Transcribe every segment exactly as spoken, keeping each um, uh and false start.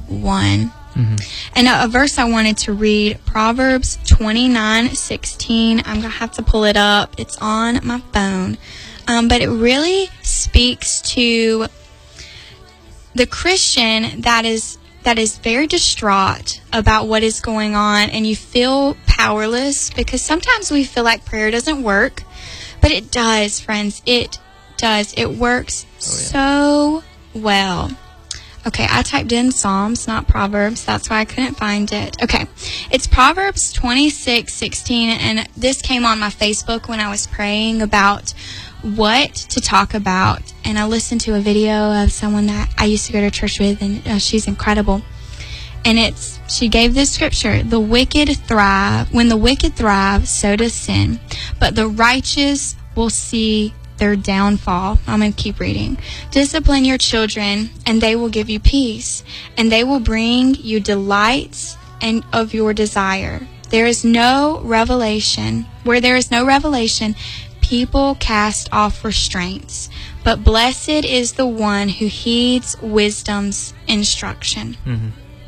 one. Mm-hmm. And a, a verse I wanted to read, Proverbs twenty-nine sixteen. I'm going to have to pull it up. It's on my phone. Um, but it really speaks to the Christian that is that is very distraught about what is going on, and you feel powerless, because sometimes we feel like prayer doesn't work, but it does, friends. It does. It works oh, yeah. so well. Okay, I typed in Psalms, not Proverbs. That's why I couldn't find it. Okay, it's Proverbs twenty-six sixteen, and this came on my Facebook when I was praying about what to talk about. And I listened to a video of someone that I used to go to church with, and uh, she's incredible. And it's she gave this scripture: the wicked thrive. When the wicked thrive, so does sin. But the righteous will see their downfall. I'm going to keep reading. Discipline your children, and they will give you peace, and they will bring you delights and of your desire. There is no revelation. Where there is no revelation, people cast off restraints. But blessed is the one who heeds wisdom's instruction. Mm-hmm.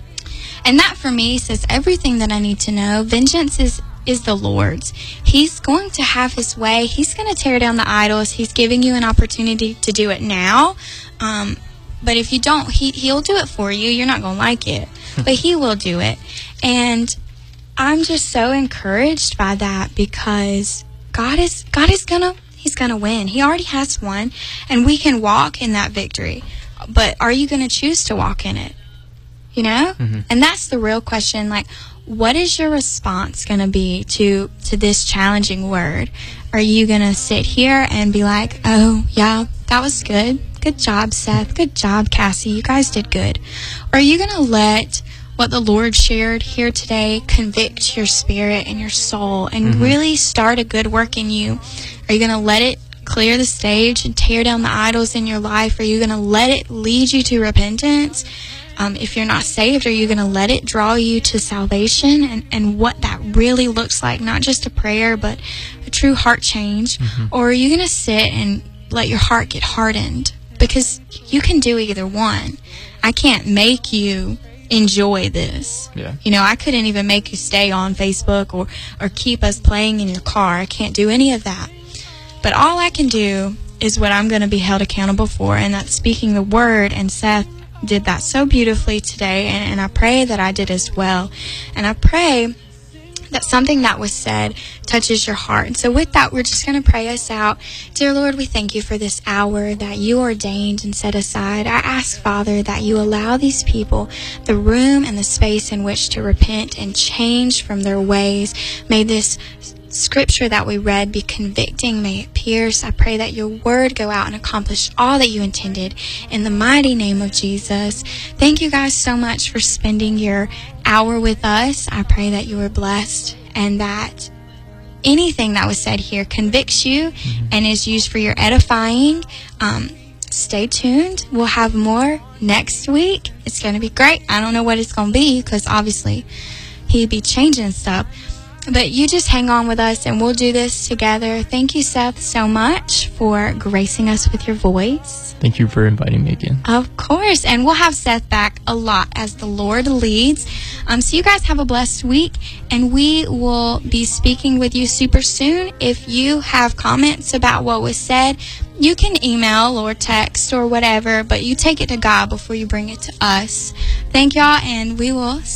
And that for me says everything that I need to know. Vengeance is is the Lord's. He's going to have his way. He's going to tear down the idols. He's giving you an opportunity to do it now. Um, but if you don't, he, he'll do it for you. You're not going to like it, but he will do it. And I'm just so encouraged by that, because God is, God is going to, he's going to win. He already has won, and we can walk in that victory. But are you going to choose to walk in it? You know? Mm-hmm. And that's the real question. Like, what is your response going to be to to this challenging word? Are you going to sit here and be like, oh, yeah, that was good. Good job, Seth. Good job, Cassie. You guys did good. Or are you going to let what the Lord shared here today convict your spirit and your soul and mm-hmm. really start a good work in you? Are you going to let it clear the stage and tear down the idols in your life? Are you going to let it lead you to repentance? Um, if you're not saved, are you going to let it draw you to salvation, and, and what that really looks like? Not just a prayer, but a true heart change. Mm-hmm. Or are you going to sit and let your heart get hardened? Because you can do either one. I can't make you enjoy this. Yeah. You know, I couldn't even make you stay on Facebook or, or keep us playing in your car. I can't do any of that. But all I can do is what I'm going to be held accountable for, and that's speaking the word. And Seth did that so beautifully today, and, and I pray that I did as well. And I pray that something that was said touches your heart. And so with that, we're just going to pray us out. Dear Lord, we thank you for this hour that you ordained and set aside. I ask, Father, that you allow these people the room and the space in which to repent and change from their ways. May this scripture that we read be convicting. May it pierce. I pray that your word go out and accomplish all that you intended, in the mighty name of Jesus. Thank you guys so much for spending your hour with us. I pray that you were blessed, and that anything that was said here convicts you mm-hmm. and is used for your edifying. Um, stay tuned. We'll have more next week. It's going to be great. I don't know what it's going to be, because obviously he'd be changing stuff. But you just hang on with us, and we'll do this together. Thank you, Seth, so much for gracing us with your voice. Thank you for inviting me again. Of course. And we'll have Seth back a lot as the Lord leads. Um, so you guys have a blessed week, and we will be speaking with you super soon. If you have comments about what was said, you can email or text or whatever, but you take it to God before you bring it to us. Thank y'all, and we will